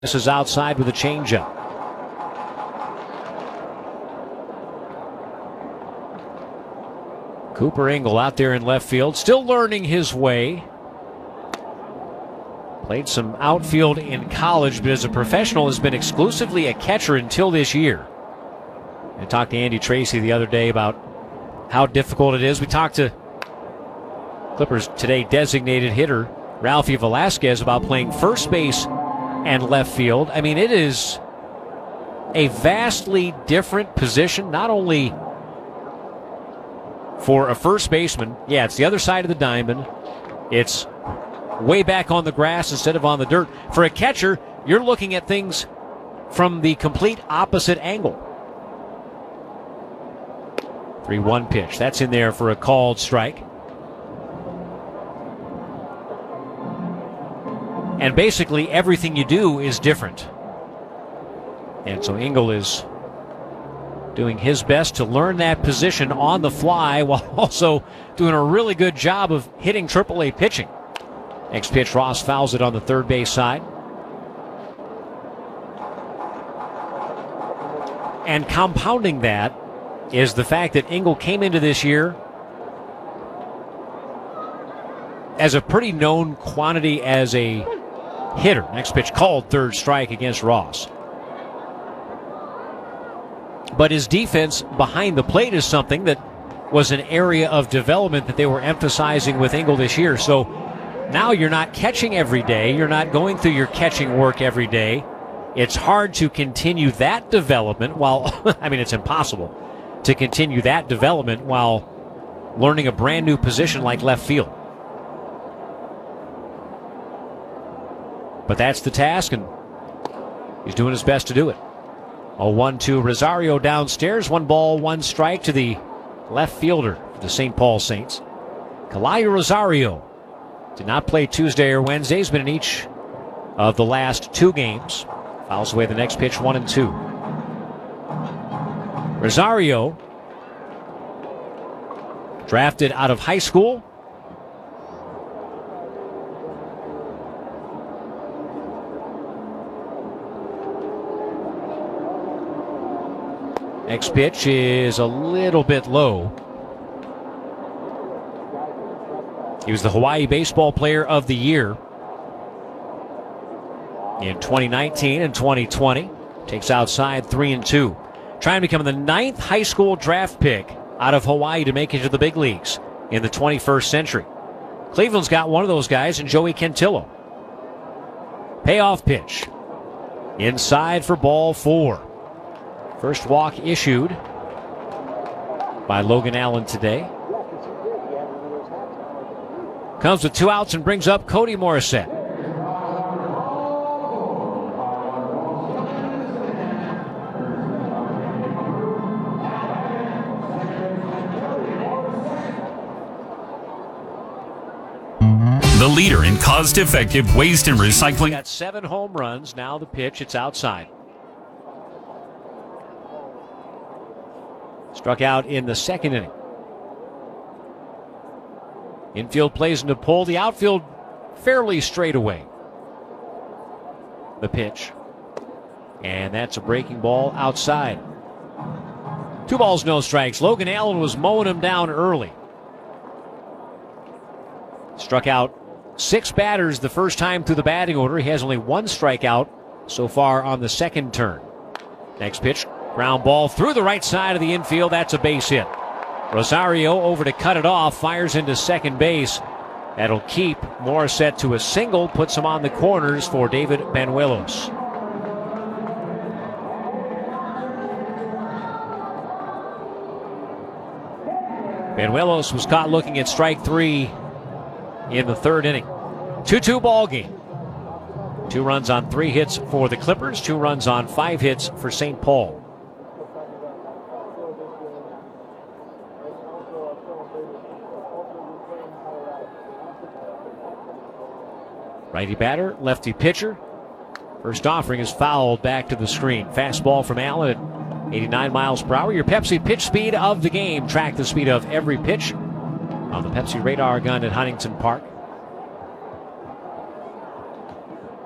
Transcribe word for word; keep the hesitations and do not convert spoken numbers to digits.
This is outside with a changeup. Cooper Ingle out there in left field, still learning his way. Played some outfield in college, but as a professional has been exclusively a catcher until this year. I talked to Andy Tracy the other day about how difficult it is. We talked to Clippers Today designated hitter Ralphie Velasquez about playing first base and left field. I mean, it is a vastly different position, not only for a first baseman. Yeah, it's the other side of the diamond. It's way back on the grass instead of on the dirt. For a catcher, you're looking at things from the complete opposite angle. three one pitch. That's in there for a called strike. And basically everything you do is different. And so Ingle is doing his best to learn that position on the fly while also doing a really good job of hitting triple A pitching. Next pitch, Ross fouls it on the third base side. And compounding that is the fact that Ingle came into this year as a pretty known quantity as a hitter. Next pitch called, third strike against Ross. But his defense behind the plate is something that was an area of development that they were emphasizing with Ingle this year. So now you're not catching every day. You're not going through your catching work every day. It's hard to continue that development while, I mean, it's impossible to continue that development while learning a brand new position like left field. But that's the task, and he's doing his best to do it. A one two Rosario downstairs. One ball, one strike to the left fielder for the Saint Paul Saints. Kalaya Rosario did not play Tuesday or Wednesday. He's been in each of the last two games. Fouls away the next pitch, one and two. Rosario, drafted out of high school. Next pitch is a little bit low. He was the Hawaii Baseball Player of the Year in twenty nineteen and twenty twenty. Takes outside, three and two. Trying to become the ninth high school draft pick out of Hawaii to make it to the big leagues in the twenty-first century. Cleveland's got one of those guys in Joey Cantillo. Payoff pitch. Inside for ball four. First walk issued by Logan Allen today. Comes with two outs and brings up Cody Morissette. The leader in cost-effective waste and recycling. Got seven home runs. Now the pitch, it's outside. Struck out in the second inning. Infield plays into pull. The outfield fairly straight away. The pitch. And that's a breaking ball outside. Two balls, no strikes. Logan Allen was mowing him down early. Struck out six batters the first time through the batting order. He has only one strikeout so far on the second turn. Next pitch, ground ball through the right side of the infield. That's a base hit. Rosario over to cut it off, fires into second base. That'll keep Morissette to a single, puts him on the corners for David Banuelos. Banuelos was caught looking at strike three in the third inning. two two ball game. Two runs on three hits for the Clippers, two runs on five hits for Saint Paul. Righty batter, lefty pitcher. First offering is fouled back to the screen. Fastball from Allen at eighty-nine miles per hour. Your Pepsi pitch speed of the game. Track the speed of every pitch on the Pepsi radar gun at Huntington Park.